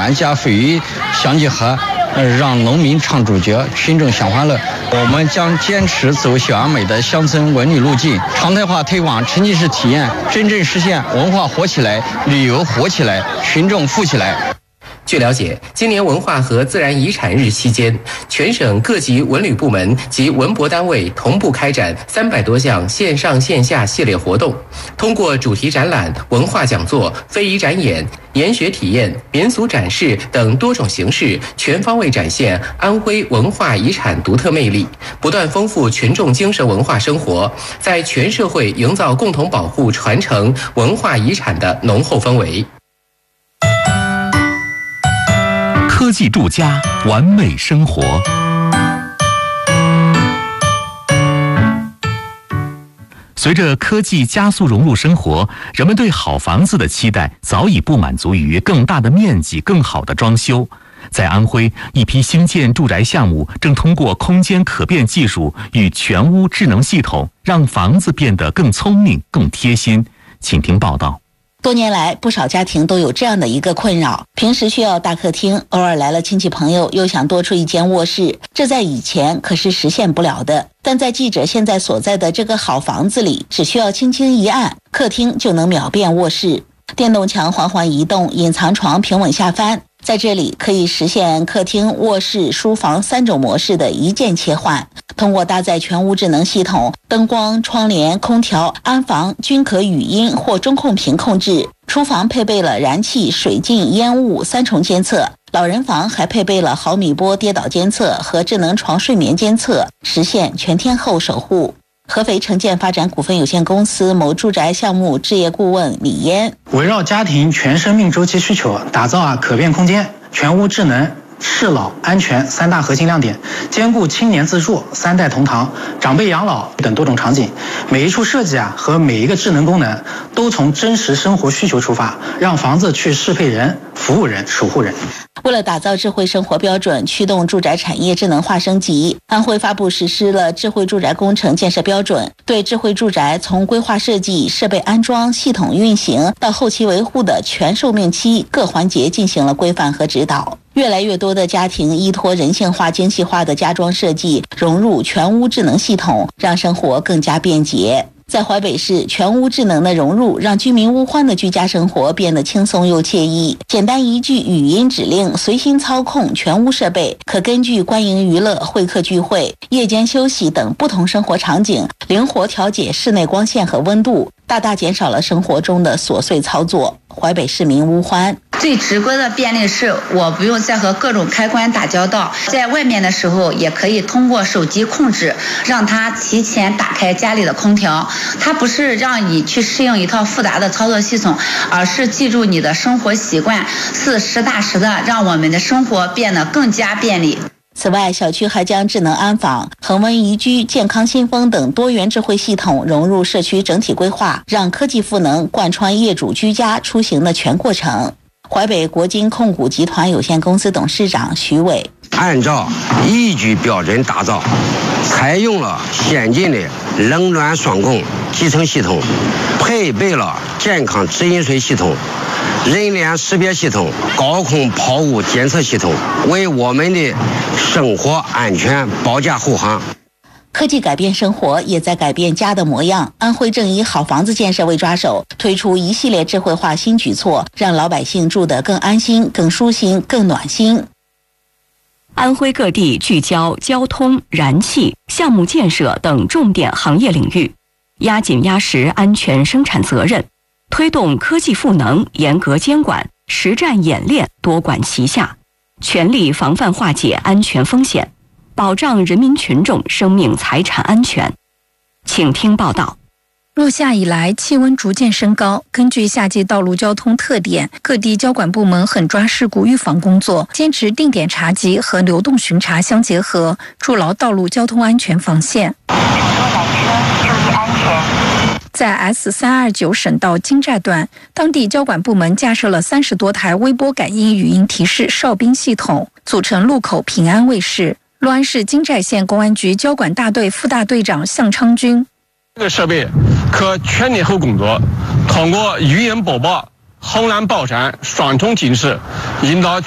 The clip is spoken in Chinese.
万家飞鱼相结合，让农民唱主角，群众享欢乐。我们将坚持走小而美的乡村文旅路径，常态化推广沉浸式体验，真正实现文化活起来、旅游活起来、群众富起来。 据了解，今年文化和自然遗产日期间，全省各级文旅部门及文博单位同步开展300多项线上线下系列活动，通过主题展览、文化讲座、非遗展演、研学体验、民俗展示等多种形式，全方位展现安徽文化遗产独特魅力，不断丰富群众精神文化生活，在全社会营造共同保护、传承文化遗产的浓厚氛围。 科技住家，完美生活。随着科技加速融入生活，人们对好房子的期待早已不满足于更大的面积、更好的装修。在安徽，一批新建住宅项目正通过空间可变技术与全屋智能系统，让房子变得更聪明、更贴心。请听报道。 多年来，不少家庭都有这样的一个困扰：平时需要大客厅，偶尔来了亲戚朋友，又想多出一间卧室，这在以前可是实现不了的。但在记者现在所在的这个好房子里，只需要轻轻一按，客厅就能秒变卧室。电动墙缓缓移动，隐藏床平稳下翻，在这里可以实现客厅、卧室、书房3种模式的一键切换。通过搭载全屋智能系统，灯光、窗帘、空调、安防均可语音或中控屏控制。厨房配备了燃气、水浸、烟雾3重监测，老人房还配备了毫米波跌倒监测和智能床睡眠监测，实现全天候守护。合肥城建发展股份有限公司某住宅项目置业顾问李嫣： 围绕家庭全生命周期需求，打造可变空间、全屋智能、适老、安全3大核心亮点，兼顾青年自住、3代同堂、长辈养老等多种场景。每一处设计和每一个智能功能都从真实生活需求出发，让房子去适配人、服务人、守护人。 为了打造智慧生活标准，驱动住宅产业智能化升级，安徽发布实施了智慧住宅工程建设标准，对智慧住宅从规划设计、设备安装、系统运行到后期维护的全寿命期各环节进行了规范和指导。越来越多的家庭依托人性化、精细化的家装设计，融入全屋智能系统，让生活更加便捷。在淮北市，全屋智能的融入让居民屋欢的居家生活变得轻松又惬意。简单一句语音指令，随心操控全屋设备，可根据欢迎娱乐、会客聚会、夜间休息等不同生活场景，灵活调节室内光线和温度，大大减少了生活中的琐碎操作。淮北市民吴欢： 最直观的便利是我不用再和各种开关打交道，在外面的时候也可以通过手机控制，让它提前打开家里的空调。它不是让你去适应一套复杂的操作系统，而是记住你的生活习惯，是实打实的让我们的生活变得更加便利。 此外，小区还将智能安防、恒温宜居、健康新风等多元智慧系统融入社区整体规划，让科技赋能贯穿业主居家出行的全过程。淮北国金控股集团有限公司董事长徐伟： 按照宜居标准打造，采用了先进的冷暖双供集成系统，配备了健康直饮水系统、人脸识别系统、高空抛物监测系统，为我们的生活安全保驾护航。 科技改变生活，也在改变家的模样。安徽正以好房子建设为抓手，推出一系列智慧化新举措，让老百姓住得更安心、更舒心、更暖心。 安徽各地聚焦交通、燃气、项目建设等重点行业领域，压紧压实安全生产责任，推动科技赋能，严格监管，实战演练多管齐下，全力防范化解安全风险，保障人民群众生命财产安全。请听报道。 入夏以来，气温逐渐升高。根据夏季道路交通特点，各地交管部门狠抓事故预防工作，坚持定点查缉和流动巡查相结合，筑牢道路交通安全防线。在 S329 省道金寨段，当地交管部门架设了30多台微波感应语音提示哨兵系统，组成路口平安卫士。六安市金寨县公安局交管大队副大队长向昌军： 这个设备可全天候工作，通过语音播报、红蓝报闪双重警示，引导